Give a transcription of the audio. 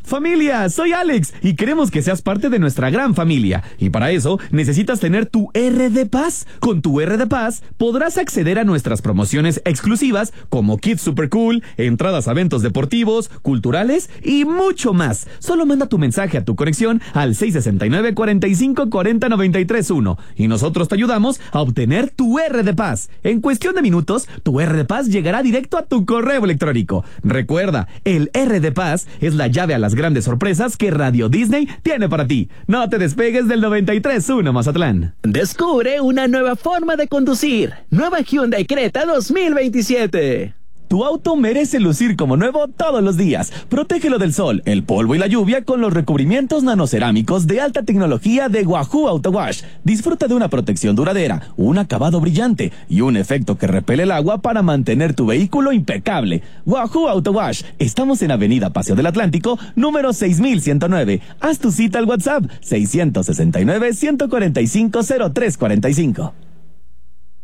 Familia, soy Alex y queremos que seas parte de nuestra gran familia. Y para eso necesitas tener tu RD Pass. Con tu RD Pass podrás acceder a nuestras promociones exclusivas como kits super cool, entradas a eventos deportivos, culturales y mucho más. Solo manda tu mensaje a tu conexión al 669 45 40 93 1 y nosotros te ayudamos a obtener tu RD Pass. En cuestión de minutos, tu RD Pass llegará directo a tu correo electrónico. Recuerda, el RD Pass es la llave a las grandes sorpresas que Radio Disney tiene para ti. No te despegues del 93.1 Mazatlán. Descubre una nueva forma de conducir. Nueva Hyundai Creta 2027. Tu auto merece lucir como nuevo todos los días. Protégelo del sol, el polvo y la lluvia con los recubrimientos nanocerámicos de alta tecnología de Wahoo Auto Wash. Disfruta de una protección duradera, un acabado brillante y un efecto que repele el agua para mantener tu vehículo impecable. Wahoo Auto Wash. Estamos en Avenida Paseo del Atlántico, número 6109. Haz tu cita al WhatsApp 669-145-0345.